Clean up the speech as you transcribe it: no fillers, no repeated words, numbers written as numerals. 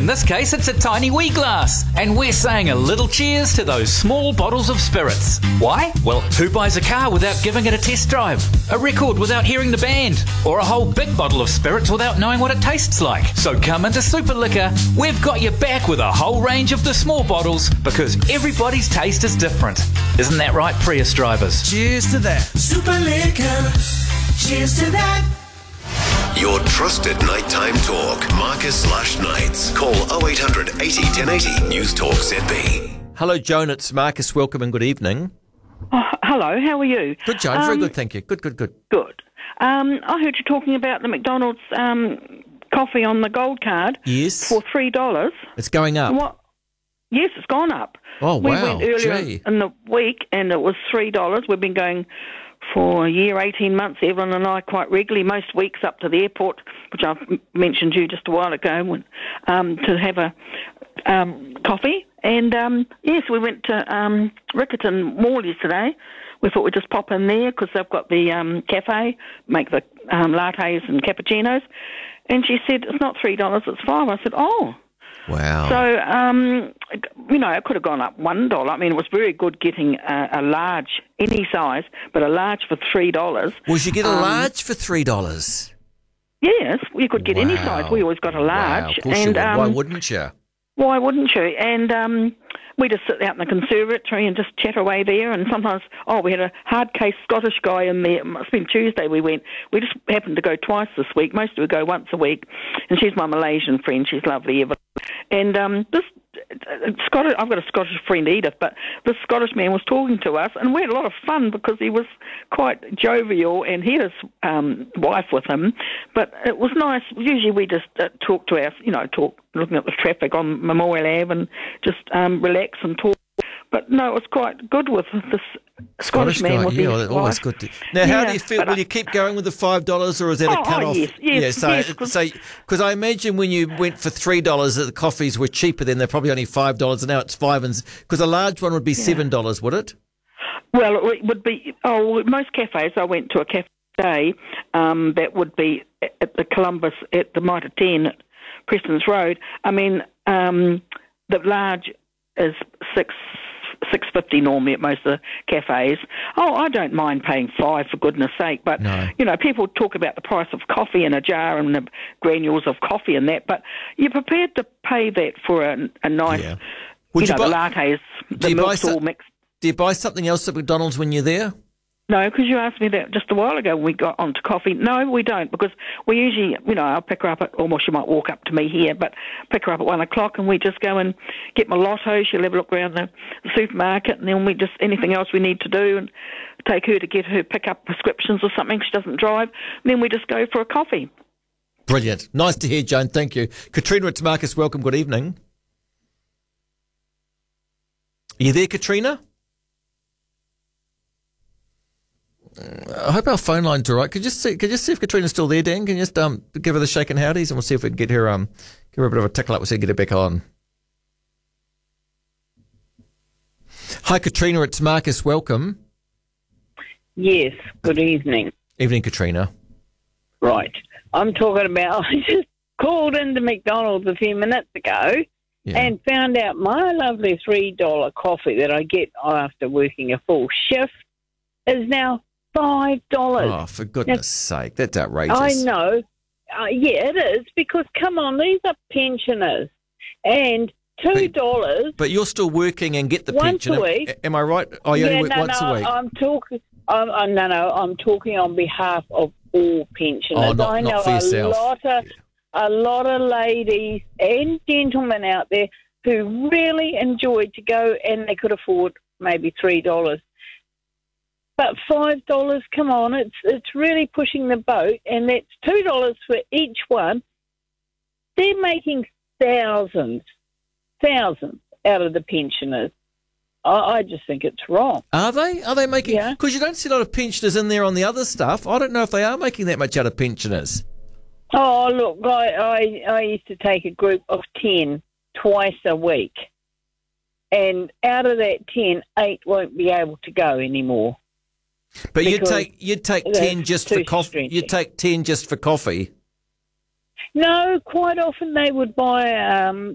In this case, it's a tiny wee glass, and we're saying a little cheers to those small bottles of spirits. Why? Well, who buys a car without giving it a test drive? A record without hearing the band? Or a whole big bottle of spirits without knowing what it tastes like? So come into Super Liquor. We've got you back with a whole range of the small bottles because everybody's taste is different. Isn't that right, Prius drivers? Cheers to that. Super Liquor. Cheers to that. Your trusted nighttime talk. Marcus/Knights. Call 0800 80 1080. News Talk ZB. Hello, Joan. It's Marcus. Welcome and good evening. Oh, hello, how are you? Good, Joan. Very good, thank you. Good. Good. I heard you talking about the McDonald's coffee on the gold card. Yes. For $3. It's going up. What? Yes, it's gone up. Oh, we wow. went earlier in the week and it was $3. We've been going for a year, 18 months, Evelyn and I, quite regularly, most weeks up to the airport, which I've mentioned to you just a while ago, to have a coffee. And, yes, we went to Riccarton Mall yesterday. We thought we'd just pop in there because they've got the cafe, make the lattes and cappuccinos. And she said, it's not $3, it's $5. I said, oh. Wow. So, it could have gone up $1. I mean, it was very good getting a large, any size, but a large for $3. Well, you get a large for $3? Yes, you could get any size. We always got a large. Wow, of course you would. Why wouldn't you? Why wouldn't you? And we just sit out in the conservatory and just chat away there. And sometimes, we had a hard-case Scottish guy in there. It must have been Tuesday we went. We just happened to go twice this week. Most of us go once a week. And she's my Malaysian friend. She's lovely, Eva. And I've got a Scottish friend, Edith, but this Scottish man was talking to us, and we had a lot of fun because he was quite jovial, and he had his wife with him. But it was nice. Usually we just talk to looking at the traffic on Memorial Ave and just relax and talk. But no, it was quite good with this Scottish man with his wife. Always good. Now, how do you feel? Will you keep going with the $5, or is that a cut-off? Yes. Because I imagine when you went for $3, that the coffees were cheaper then. They're probably only $5, and now it's $5. Because a large one would be $7, would it? Well, it would be. Most cafes. I went to a cafe that would be at the Columbus at the Mitre 10 at Preston's Road. I mean, the large is $6.50 normally at most of the cafes. I don't mind paying $5 for goodness sake, but people talk about the price of coffee in a jar and the granules of coffee and that, but you're prepared to pay that for a nice, the lattes, the milk's all mixed. Do you buy something else at McDonald's when you're there? No, because you asked me that just a while ago when we got onto coffee. No, we don't, because we usually, I'll pick her up she might walk up to me here, but pick her up at 1 o'clock and we just go and get my lotto. She'll have a look around the supermarket, and then we just, anything else we need to do, and take her to get her pick up prescriptions or something. She doesn't drive. And then we just go for a coffee. Brilliant. Nice to hear, Joan. Thank you. Katrina, it's Marcus. Welcome. Good evening. Are you there, Katrina? I hope our phone line's all right. Could you see if Katrina's still there, Dan? Can you just give her the shake and howdies, and we'll see if we can get her give her a bit of a tickle up. We'll see if we can get her back on. Hi, Katrina. It's Marcus. Welcome. Yes. Good evening. Evening, Katrina. Right. I'm talking about. I just called into McDonald's a few minutes ago and found out my lovely $3 coffee that I get after working a full shift is now $5. Oh, for goodness sake. That's outrageous. I know. It is, because, come on, these are pensioners. And $2... But you're still working and get the pension. Once a week. Am I right? Oh, you only work once a week. I'm talking on behalf of all pensioners. Oh, not for yourself. A lot of ladies and gentlemen out there who really enjoyed to go, and they could afford maybe $3. But $5, come on, it's really pushing the boat, and that's $2 for each one. They're making thousands out of the pensioners. I just think it's wrong. Are they? Are they making... Because you don't see a lot of pensioners in there on the other stuff. I don't know if they are making that much out of pensioners. Oh, look, I used to take a group of 10 twice a week. And out of that 10, 8 won't be able to go anymore. But you'd take 10 just for coffee. You'd take 10 just for coffee. No, quite often they would buy